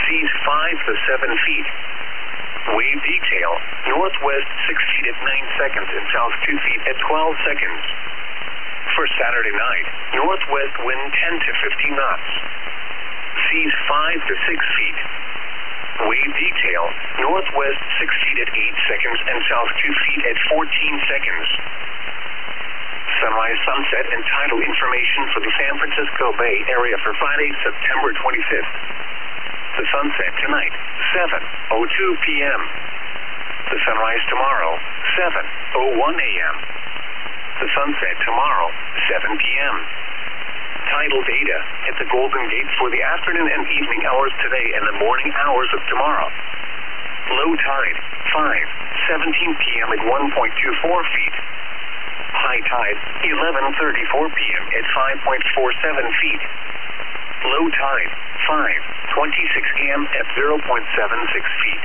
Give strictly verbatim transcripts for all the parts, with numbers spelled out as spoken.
seas five to seven feet. Wave detail, northwest six feet at nine seconds and south two feet at twelve seconds. For Saturday night, northwest wind ten to fifteen knots. Seas five to six feet. Wave detail, northwest six feet at eight seconds and south two feet at fourteen seconds. Sunrise, sunset, and tidal information for the San Francisco Bay Area for Friday, September twenty-fifth. The sunset tonight, seven oh two p m The sunrise tomorrow, seven oh one a m The sunset tomorrow, seven p m Tidal data at the Golden Gate for the afternoon and evening hours today and the morning hours of tomorrow. Low tide, five seventeen p m at one point two four feet. High tide, eleven thirty-four p m at five point four seven feet. Low tide, five twenty-six a m at zero point seven six feet.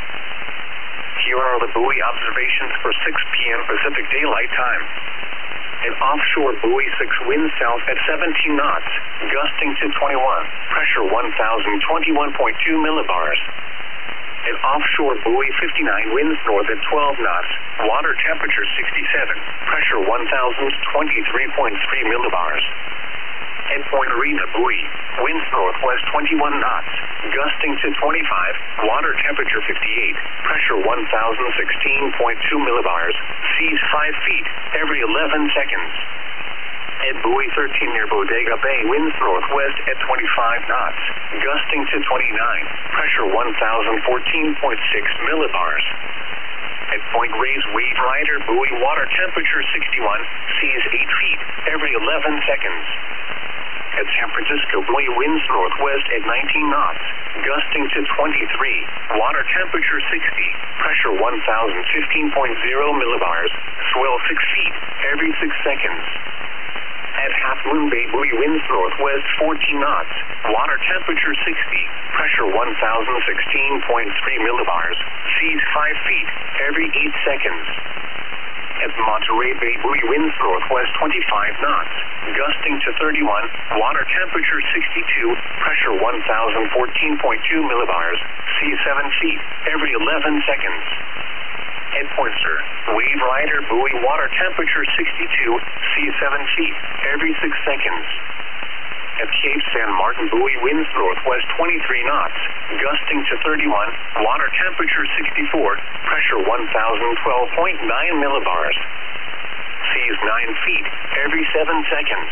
Here are the buoy observations for six p m Pacific Daylight Time. An offshore buoy six wind south at seventeen knots, gusting to twenty-one, pressure one thousand twenty-one point two millibars. An offshore buoy fifty-nine winds north at twelve knots, water temperature sixty-seven, pressure one thousand twenty-three point three millibars. At Point Arena buoy, winds northwest twenty-one knots, gusting to twenty-five, water temperature fifty-eight, pressure one thousand sixteen point two millibars, seas five feet every eleven seconds. At buoy thirteen near Bodega Bay, winds northwest at twenty-five knots, gusting to twenty-nine, pressure one thousand fourteen point six millibars. At Point Reyes Wave Rider buoy, water temperature sixty-one, seas eight feet every eleven seconds. At San Francisco buoy, winds northwest at nineteen knots, gusting to twenty-three, water temperature sixty, pressure one thousand fifteen point zero millibars, swell six feet every six seconds. At Half Moon Bay buoy, winds northwest fourteen knots, water temperature sixty, pressure one thousand sixteen point three millibars, seas five feet every eight seconds. At Monterey Bay buoy, winds northwest twenty-five knots, gusting to thirty-one, water temperature sixty-two, pressure one thousand fourteen point two millibars, seas seven feet every eleven seconds. At Point Sur, Wave Rider buoy, water temperature sixty-two, seas seven feet every six seconds. At Cape San Martin buoy, winds northwest twenty-three knots, gusting to thirty-one, water temperature sixty-four, pressure one thousand twelve point nine millibars. Seas nine feet every seven seconds.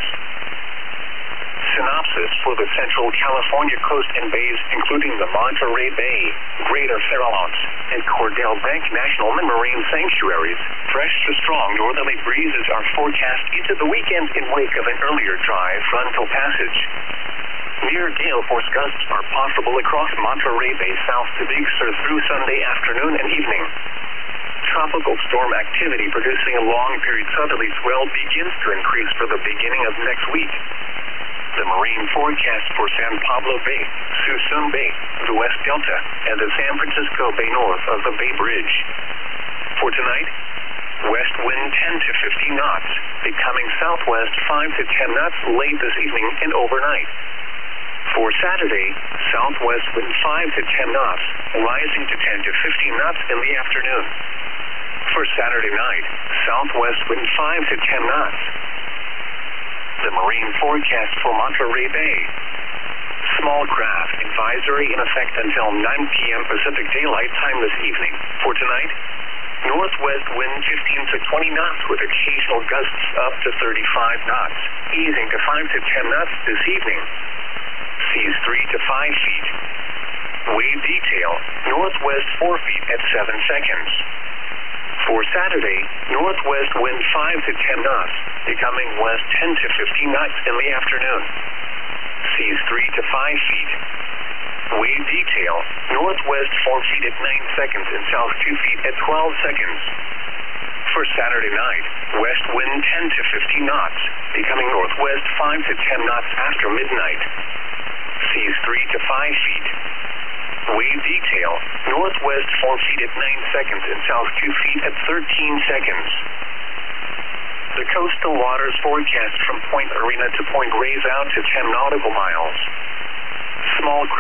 Synopsis for the Central California coast and bays, including the Monterey Bay, Greater Farallones, and Cordell Bank National Marine Sanctuaries. Fresh to strong northerly breezes are forecast into the weekend in wake of an earlier dry frontal passage. Near gale force gusts are possible across Monterey Bay south to Big Sur through Sunday afternoon and evening. Tropical storm activity producing a long-period southerly swell begins to increase for the beginning of next week. The marine forecast for San Pablo Bay, Suisun Bay, the West Delta, and the San Francisco Bay north of the Bay Bridge. For tonight, west wind ten to fifteen knots, becoming southwest five to ten knots late this evening and overnight. For Saturday, southwest wind five to ten knots, rising to ten to fifteen knots in the afternoon. For Saturday night, southwest wind five to ten knots. The marine forecast for Monterey Bay. Small craft advisory in effect until nine p m Pacific Daylight Time this evening. For tonight, northwest wind fifteen to twenty knots with occasional gusts up to thirty-five knots, easing to five to ten knots this evening. Seas three to five feet. Wave detail, northwest four feet at seven seconds. For Saturday, northwest wind five to ten knots, becoming west ten to fifteen knots in the afternoon. Seas three to five feet. Wave detail, northwest four feet at nine seconds and south two feet at twelve seconds. For Saturday night, west wind ten to fifteen knots, becoming northwest five to ten knots after midnight. Seas three to five feet. Wave detail, northwest four feet at nine seconds and south two feet at thirteen seconds. The coastal waters forecast from Point Arena to Point Reyes out to ten nautical miles. Small